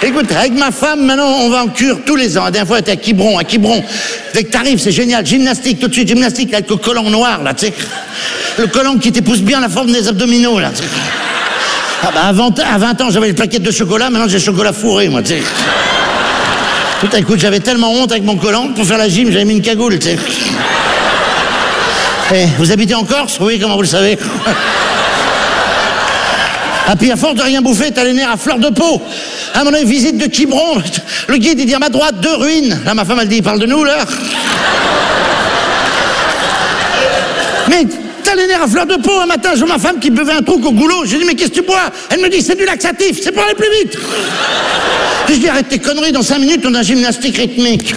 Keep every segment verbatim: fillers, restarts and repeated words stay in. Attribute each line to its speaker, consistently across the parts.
Speaker 1: Écoute, avec ma femme, maintenant, on va en cure tous les ans. La dernière fois, on était à Quiberon, à Quiberon. Dès que t'arrives, c'est génial. Gymnastique, tout de suite, gymnastique avec le collant noir, là, tu sais. Le collant qui t'épouse bien la forme des abdominaux, là, tu sais. Ah bah, à vingt, à vingt ans, j'avais les plaquettes de chocolat, maintenant j'ai le chocolat fourré, moi, tu sais. Putain, écoute, j'avais tellement honte avec mon collant, pour faire la gym, j'avais mis une cagoule, tu sais. Eh, vous habitez en Corse? Oui, comment vous le savez? Ah, puis à force de rien bouffer, t'as les nerfs à fleur de peau. À mon avis, visite de Quiberon, le guide, il dit à ma droite, deux ruines. Là, ma femme, elle dit, il parle de nous, là. Mais t'as les nerfs à fleur de peau. Un matin, je vois ma femme qui buvait un truc au goulot. Je dis, mais qu'est-ce que tu bois? Elle me dit, c'est du laxatif, c'est pour aller plus vite. Je dis, arrête tes conneries, dans cinq minutes, on a gymnastique rythmique.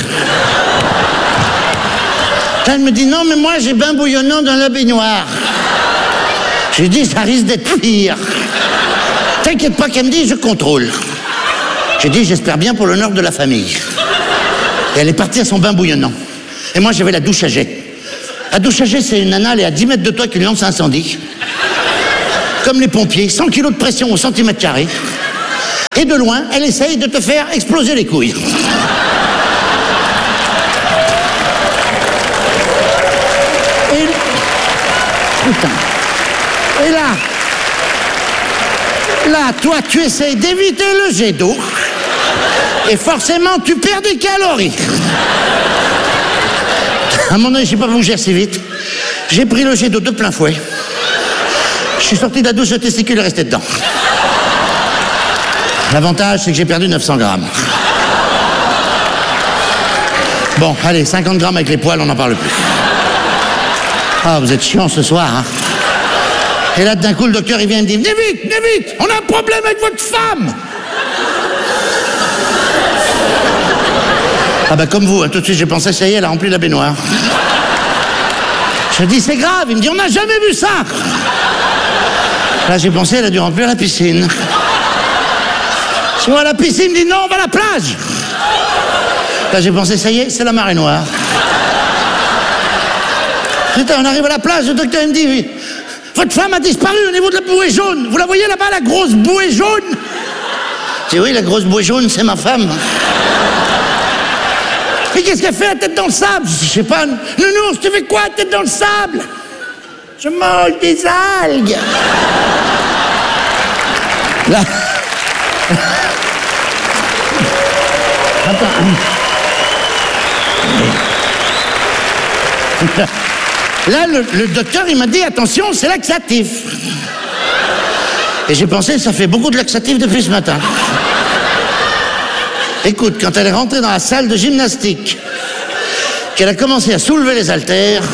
Speaker 1: Elle me dit, non, mais moi, j'ai bain bouillonnant dans la baignoire. J'ai dit, ça risque d'être pire. T'inquiète pas, qu'elle me dit, je contrôle. J'ai dit, j'espère bien pour l'honneur de la famille. Et elle est partie à son bain bouillonnant. Et moi, j'avais la douche à jet. La douche à jet, c'est une nana, elle est à dix mètres de toi qui lance un incendie. Comme les pompiers, cent kilos de pression au centimètre carré. Et de loin, elle essaye de te faire exploser les couilles. Et... Putain. Et là... Là, toi, tu essayes d'éviter le jet d'eau. Et forcément, tu perds des calories. À un moment donné, j'ai pas bougé assez vite. J'ai pris le jet d'eau de plein fouet. Je suis sorti de la douche, le testicule est resté dedans. L'avantage, c'est que j'ai perdu neuf cents grammes. Bon, allez, cinquante grammes avec les poils, on n'en parle plus. Ah, vous êtes chiant ce soir, hein. Et là, d'un coup, le docteur, il vient et me dit, venez vite, venez vite, on a un problème avec votre femme. Ah bah comme vous, hein, tout de suite, j'ai pensé, ça y est, elle a rempli la baignoire. Je dis, c'est grave. Il me dit, on n'a jamais vu ça. Là, j'ai pensé, elle a dû remplir la piscine. Je vois la piscine, il me dit, non, on va à la plage. Là, j'ai pensé, ça y est, c'est la marée noire. Putain, on arrive à la plage, le docteur, il me dit, votre femme a disparu au niveau de la bouée jaune. Vous la voyez là-bas, la grosse bouée jaune? Je dis, oui, la grosse bouée jaune, c'est ma femme. Mais qu'est-ce qu'elle fait, la tête dans le sable? Je sais pas. Nounours, tu fais quoi, la tête dans le sable? Je mange des algues. Là. Attends. Là, le, le docteur, il m'a dit, attention, c'est laxatif. Et j'ai pensé, ça fait beaucoup de laxatif depuis ce matin. Écoute, quand elle est rentrée dans la salle de gymnastique, qu'elle a commencé à soulever les haltères,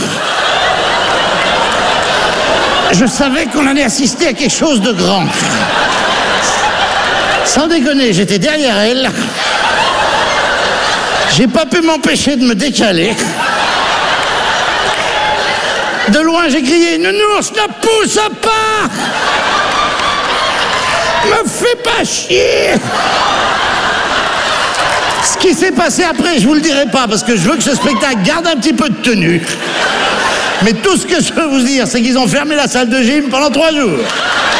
Speaker 1: je savais qu'on allait assister à quelque chose de grand. Sans déconner, j'étais derrière elle. J'ai pas pu m'empêcher de me décaler. De loin, j'ai crié, Nounours, ne pousse pas! Me fais pas chier! Ce qui s'est passé après, je vous le dirai pas, parce que je veux que ce spectacle garde un petit peu de tenue. Mais tout ce que je veux vous dire, c'est qu'ils ont fermé la salle de gym pendant trois jours.